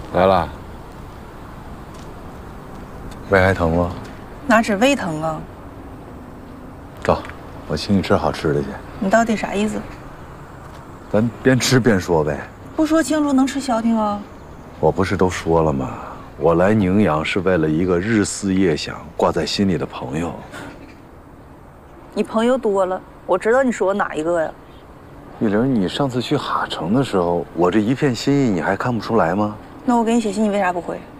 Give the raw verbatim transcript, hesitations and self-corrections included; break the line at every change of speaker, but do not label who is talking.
来了，胃还疼吗？
哪止胃疼啊？
走，我请你吃好吃的去。
你到底啥意思？
咱边吃边说呗。
不说清楚能吃消停啊？
我不是都说了吗？我来宁阳是为了一个日思夜想、挂在心里的朋友。
你朋友多了，我知道你说哪一个呀？
玉玲，你上次去哈城的时候，我这一片心意你还看不出来吗？
那我给你写信，你为啥不回？